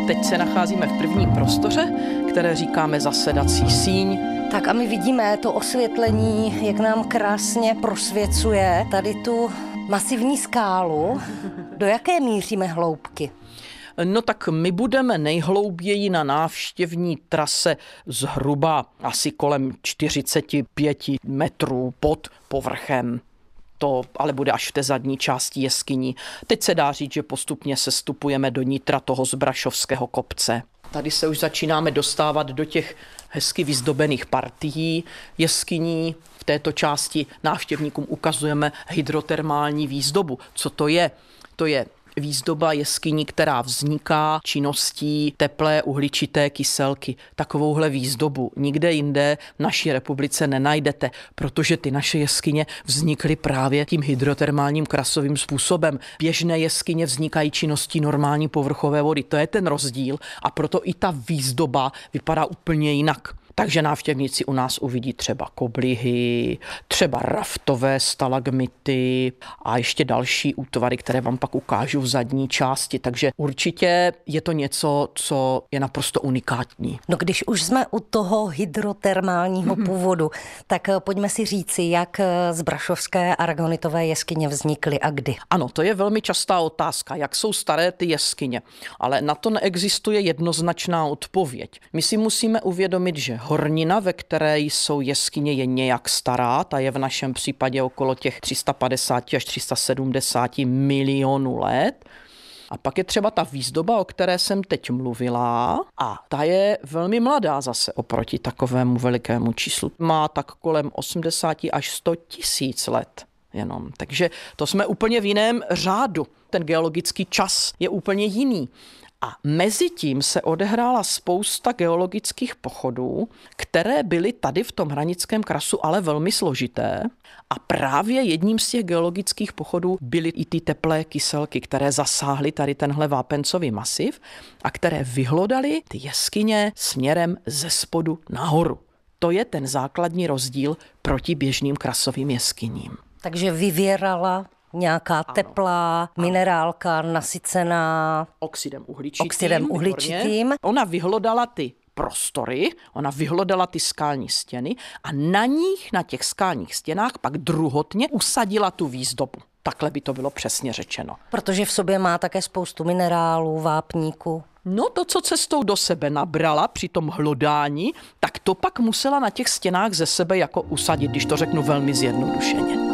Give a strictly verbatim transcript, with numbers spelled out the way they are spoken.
teď se nacházíme v prvním prostoře, které říkáme zasedací síň. Tak a my vidíme to osvětlení, jak nám krásně prosvěcuje tady tu masivní skálu. Do jaké míříme hloubky? No tak my budeme nejhlouběji na návštěvní trase zhruba asi kolem čtyřicet pět metrů pod povrchem. To ale bude až v té zadní části jeskyní. Teď se dá říct, že postupně sestupujeme do nitra toho Zbrašovského kopce. Tady se už začínáme dostávat do těch hezky vyzdobených partií jeskyní. V této části návštěvníkům ukazujeme hydrotermální výzdobu. Co to je? To je výzdoba jeskyní, která vzniká činností teplé uhličité kyselky. Takovouhle výzdobu nikde jinde v naší republice nenajdete, protože ty naše jeskyně vznikly právě tím hydrotermálním krasovým způsobem. Běžné jeskyně vznikají činností normální povrchové vody. To je ten rozdíl a proto i ta výzdoba vypadá úplně jinak. Takže návštěvníci u nás uvidí třeba koblihy, třeba raftové stalagmity a ještě další útvary, které vám pak ukážu v zadní části. Takže určitě je to něco, co je naprosto unikátní. No když už jsme u toho hydrotermálního původu, tak pojďme si říci, jak zbrašovské aragonitové jeskyně vznikly a kdy. Ano, to je velmi častá otázka, jak jsou staré ty jeskyně, ale na to neexistuje jednoznačná odpověď. My si musíme uvědomit, že hornina, ve které jsou jeskyně, je nějak stará, ta je v našem případě okolo těch tři sta padesát až tři sta sedmdesát milionů let. A pak je třeba ta výzdoba, o které jsem teď mluvila, a ta je velmi mladá zase oproti takovému velikému číslu. Má tak kolem osmdesát až sto tisíc let jenom. Takže to jsme úplně v jiném řádu. Ten geologický čas je úplně jiný. A mezi tím se odehrála spousta geologických pochodů, které byly tady v tom hranickém krasu ale velmi složité. A právě jedním z těch geologických pochodů byly i ty teplé kyselky, které zasáhly tady tenhle vápencový masiv a které vyhlodaly ty jeskyně směrem ze spodu nahoru. To je ten základní rozdíl proti běžným krasovým jeskyním. Takže vyvěrala nějaká ano. teplá minerálka nasycená oxidem uhličitým. Oxidem uhličitým. Ona vyhlodala ty prostory, ona vyhlodala ty skalní stěny a na nich, na těch skalních stěnách pak druhotně usadila tu výzdobu. Takhle by to bylo přesně řečeno. Protože v sobě má také spoustu minerálů, vápníku. No to, co cestou do sebe nabrala při tom hlodání, tak to pak musela na těch stěnách ze sebe jako usadit, když to řeknu velmi zjednodušeně.